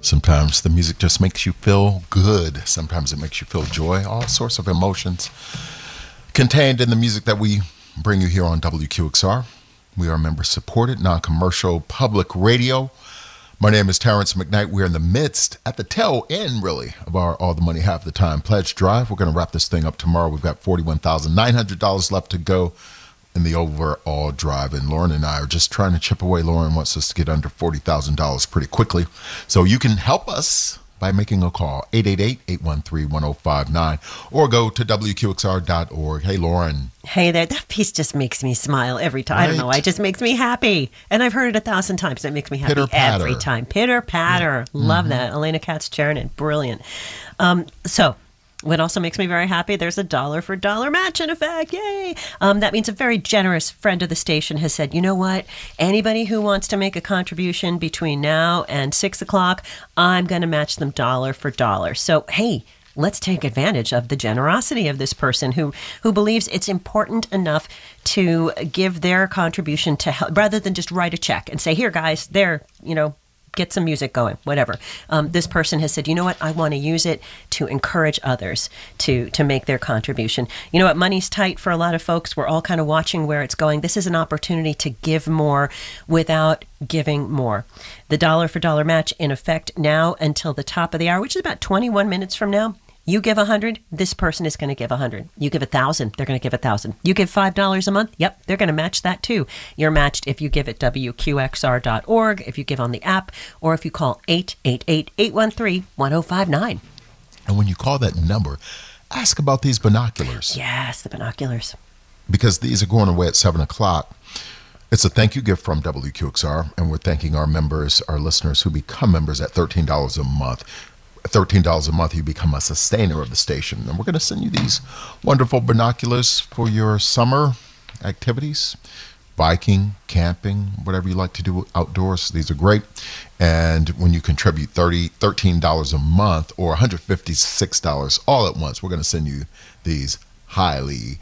Sometimes the music just makes you feel good. Sometimes it makes you feel joy. All sorts of emotions contained in the music that we bring you here on WQXR. We are member-supported, non-commercial public radio. My name is Terrence McKnight. We're in the midst, at the tail end, really, of our All the Money Half the Time pledge drive. We're going to wrap this thing up tomorrow. We've got $41,900 left to go in the overall drive, and Lauren and I are just trying to chip away. Lauren wants us to get under $40,000 pretty quickly. So you can help us by making a call, 888-813-1059, or go to WQXR.org. Hey, Lauren. Hey there. That piece just makes me smile every time. Right? I don't know. It just makes me happy. And I've heard it 1,000 times. It makes me happy every time. Pitter patter. Yeah. Love that. Elena Katz-Chernin. Brilliant. So what also makes me very happy, there's a dollar for dollar match in effect. Yay! That means a very generous friend of the station has said, you know what? Anybody who wants to make a contribution between now and 6 o'clock, I'm going to match them dollar for dollar. So, hey, let's take advantage of the generosity of this person who believes it's important enough to give their contribution to help, rather than just write a check and say, here, guys, there, get some music going, whatever. This person has said, you know what, I want to use it to encourage others to make their contribution. You know what, money's tight for a lot of folks. We're all kind of watching where it's going. This is an opportunity to give more without giving more. The dollar for dollar match in effect now until the top of the hour, which is about 21 minutes from now. You give 100, this person is going to give 100. You give 1,000, they're going to give 1,000. You give $5 a month, yep, they're going to match that too. You're matched if you give at WQXR.org, if you give on the app, or if you call 888-813-1059. And when you call that number, ask about these binoculars. Yes, the binoculars. Because these are going away at 7 o'clock. It's a thank you gift from WQXR, and we're thanking our members, our listeners who become members at $13 a month. $13 a month, you become a sustainer of the station. And we're going to send you these wonderful binoculars for your summer activities, biking, camping, whatever you like to do outdoors. These are great. And when you contribute $13 a month or $156 all at once, we're going to send you these highly,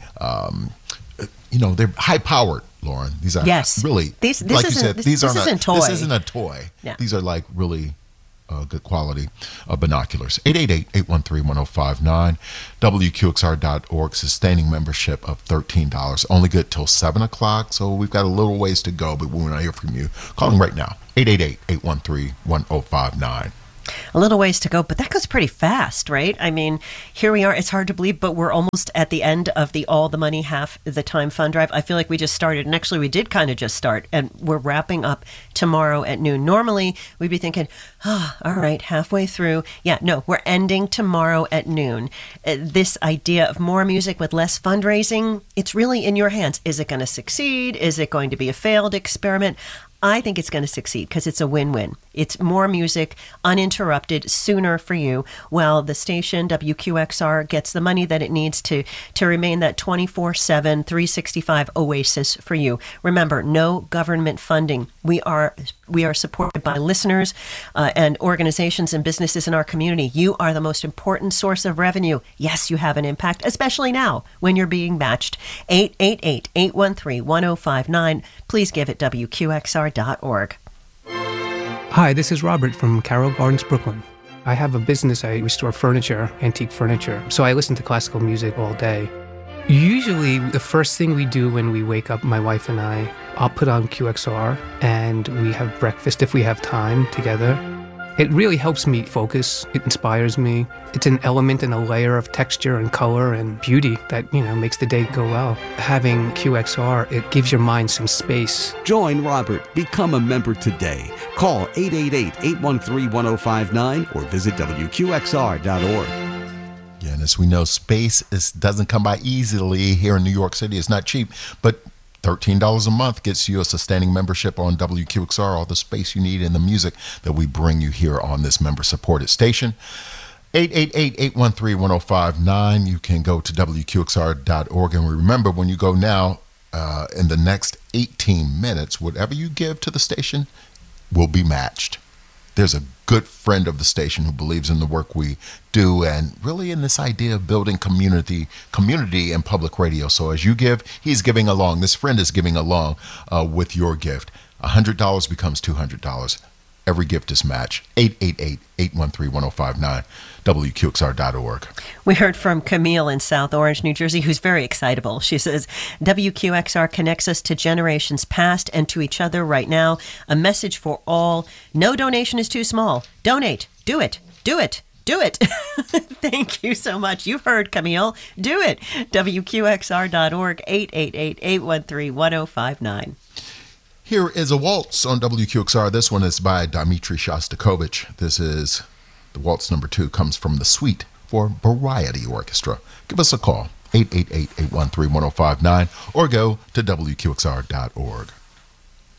they're high-powered, Lauren. These are really, this like you said, these isn't toy. This isn't a toy. Yeah. These are like really good quality binoculars. 888-813-1059, WQXR.org, sustaining membership of $13. Only good till 7 o'clock, so we've got a little ways to go, but we want to hear from you. Calling right now, 888-813-1059. A little ways to go, but that goes pretty fast, right? I mean, here we are. It's hard to believe, but we're almost at the end of the All the Money Half the Time fund drive. I feel like we just started, and actually we did kind of just start, and we're wrapping up tomorrow at noon. Normally, we'd be thinking, all right, halfway through. Yeah, no, we're ending tomorrow at noon. This idea of more music with less fundraising, it's really in your hands. Is it going to succeed? Is it going to be a failed experiment? I think it's going to succeed because it's a win-win. It's more music, uninterrupted, sooner for you, while the station, WQXR, gets the money that it needs to remain that 24/7, 365 oasis for you. Remember, no government funding. We are supported by listeners and organizations and businesses in our community. You are the most important source of revenue. Yes, you have an impact, especially now when you're being matched. 888-813-1059. Please give at WQXR.org. Hi, this is Robert from Carroll Gardens, Brooklyn. I have a business. I restore furniture, antique furniture, so I listen to classical music all day. Usually, the first thing we do when we wake up, my wife and I'll put on QXR, and we have breakfast if we have time together. It really helps me focus. It inspires me. It's an element and a layer of texture and color and beauty that, makes the day go well. Having QXR, it gives your mind some space. Join Robert. Become a member today. Call 888-813-1059 or visit WQXR.org. Yeah, and as we know, space doesn't come by easily here in New York City. It's not cheap, but $13 a month gets you a sustaining membership on WQXR, all the space you need and the music that we bring you here on this member-supported station. 888-813-1059. You can go to WQXR.org. And remember, when you go now, in the next 18 minutes, whatever you give to the station will be matched. There's a good friend of the station who believes in the work we do and really in this idea of building community in public radio. So as you give, he's giving along. This friend is giving along with your gift. $100 becomes $200. Every gift is matched. 888-813-1059, WQXR.org. We heard from Camille in South Orange, New Jersey, who's very excitable. She says, WQXR connects us to generations past and to each other right now. A message for all. No donation is too small. Donate. Do it. Do it. Do it. Thank you so much. You've heard, Camille. Do it. WQXR.org, 888-813-1059. Here is a waltz on WQXR. This one is by Dmitri Shostakovich. This is the waltz number 2, comes from the Suite for Variety Orchestra. Give us a call, 888-813-1059, or go to WQXR.org.